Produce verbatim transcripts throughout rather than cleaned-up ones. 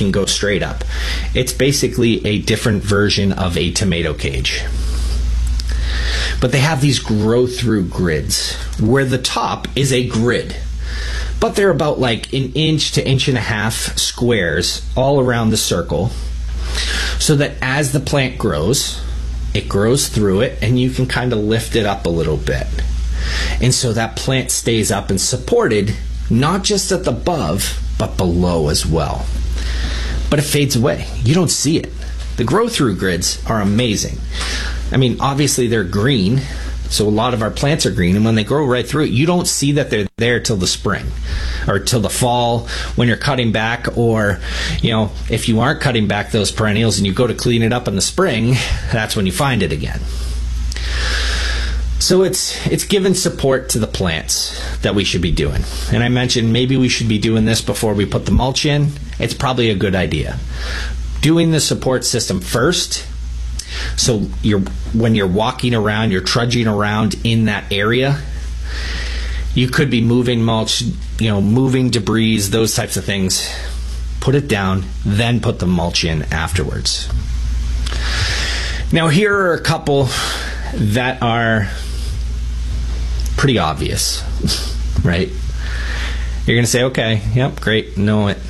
can go straight up. It's basically a different version of a tomato cage. But they have these grow through grids where the top is a grid, but they're about like an inch to inch and a half squares all around the circle, so that as the plant grows, it grows through it and you can kind of lift it up a little bit. And so that plant stays up and supported, not just at the above, but below as well. But it fades away. You don't see it. The grow through grids are amazing. I mean, obviously they're green, so a lot of our plants are green, and when they grow right through it, you don't see that they're there till the spring or till the fall when you're cutting back, or, you know, if you aren't cutting back those perennials and you go to clean it up in the spring, that's when you find it again. So it's it's giving support to the plants that we should be doing. And I mentioned maybe we should be doing this before we put the mulch in. It's probably a good idea. Doing the support system first, so you're when you're walking around, you're trudging around in that area, you could be moving mulch, you know, moving debris, those types of things. Put it down, then put the mulch in afterwards. Now here are a couple that are pretty obvious, right? You're going to say, okay, yep, great, know it.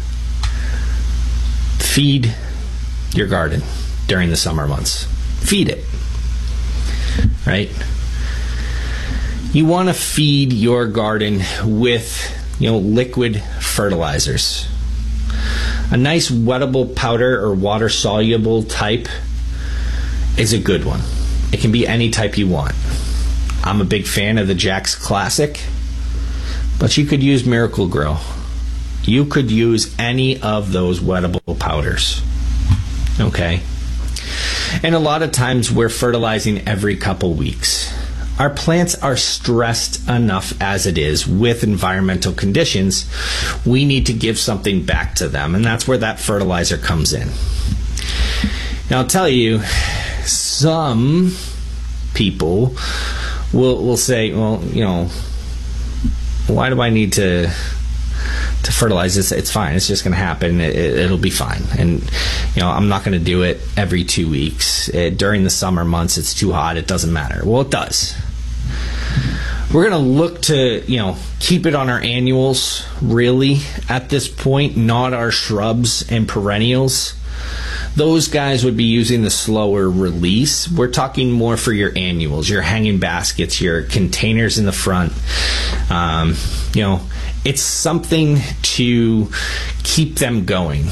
Feed your garden during the summer months. Feed it, right? You want to feed your garden with, you know, liquid fertilizers. A nice wettable powder or water soluble type is a good one. It can be any type you want. I'm a big fan of the Jack's Classic, but you could use Miracle-Gro. You could use any of those wettable powders. Okay? And a lot of times we're fertilizing every couple weeks. Our plants are stressed enough as it is with environmental conditions. We need to give something back to them, and that's where that fertilizer comes in. Now, I'll tell you, some people will will say, well, you know, why do I need to to fertilize this? It's fine. It's just going to happen. It, it'll be fine. And, you know, I'm not going to do it every two weeks. It, during the summer months, it's too hot. It doesn't matter. Well, it does. We're going to look to, you know, keep it on our annuals, really, at this point, not our shrubs and perennials. Those guys would be using the slower release. We're talking more for your annuals, your hanging baskets, your containers in the front. Um, you know, it's something to keep them going.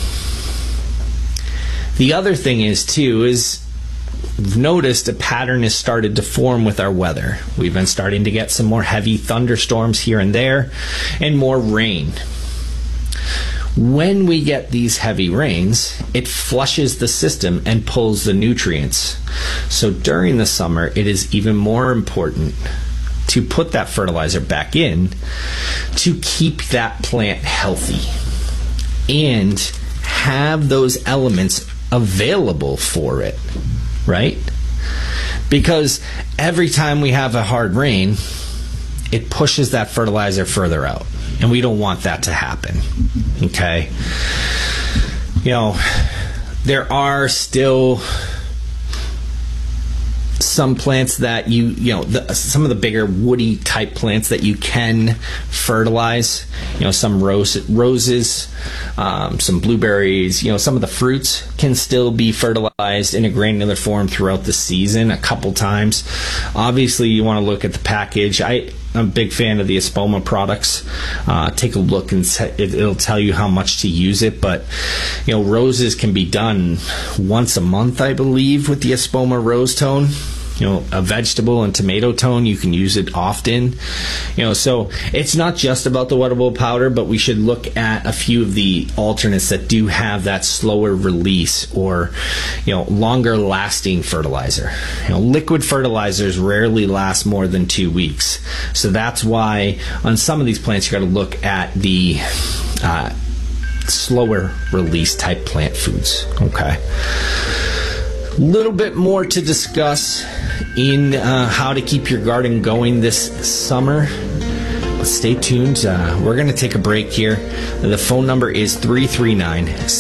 The other thing is, too, is we've noticed a pattern has started to form with our weather. We've been starting to get some more heavy thunderstorms here and there and more rain. When we get these heavy rains, it flushes the system and pulls the nutrients. So during the summer, it is even more important to put that fertilizer back in to keep that plant healthy and have those elements available for it, right? Because every time we have a hard rain, it pushes that fertilizer further out. And we don't want that to happen, okay? You know, there are still some plants that you, you know, the, some of the bigger woody type plants that you can fertilize. You know, some rose, roses, um, some blueberries, you know, some of the fruits can still be fertilized in a granular form throughout the season a couple times. Obviously, you want to look at the package. I, I'm a big fan of the Espoma products. Uh, take a look and it'll tell you how much to use it. But, you know, roses can be done once a month, I believe, with the Espoma Rose Tone. You know, a vegetable and tomato tone, you can use it often. You know, so it's not just about the wettable powder, but we should look at a few of the alternates that do have that slower release or, you know, longer lasting fertilizer. You know, liquid fertilizers rarely last more than two weeks. So that's why on some of these plants you got to look at the uh, slower release type plant foods. Okay. A little bit more to discuss in uh, how to keep your garden going this summer. But stay tuned. Uh, we're going to take a break here. The phone number is three three nine